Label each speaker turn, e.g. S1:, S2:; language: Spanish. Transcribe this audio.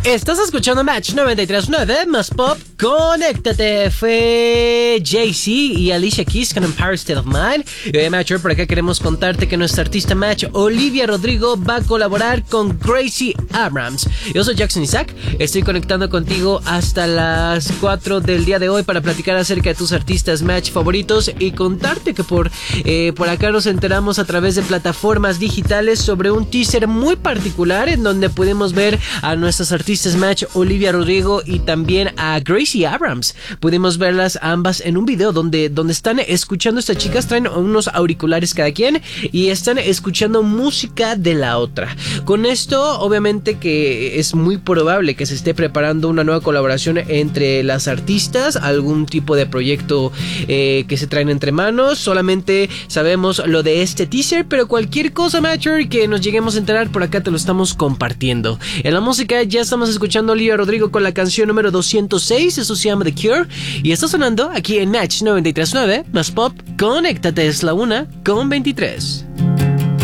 S1: Estás escuchando Match 93.9 más Pop. Conéctate. Fue Jay-Z y Alicia Keys con Empire State of Mind. Y hoy, Matcher, por acá queremos contarte que nuestra artista Match, Olivia Rodrigo, va a colaborar con Gracie Abrams. Yo soy Jackson Isaac. Estoy conectando contigo hasta las 4 del día de hoy para platicar acerca de tus artistas Match favoritos y contarte que por acá nos enteramos a través de plataformas digitales sobre un teaser muy particular en donde podemos ver a nuestras artistas Match, Olivia Rodrigo y también a Gracie Abrams. Pudimos verlas ambas en un video donde están escuchando. Estas chicas traen unos auriculares cada quien y están escuchando música de la otra. Con esto, obviamente que es muy probable que se esté preparando una nueva colaboración entre las artistas, algún tipo de proyecto que se traen entre manos. Solamente sabemos lo de este teaser, pero cualquier cosa, Matcher, que nos lleguemos a enterar, por acá te lo estamos compartiendo. En la música ya estamos escuchando a Olivia Rodrigo con la canción número 206, eso se llama The Cure, y está sonando aquí en Match 93.9 más Pop. Conéctate, es la 1:23.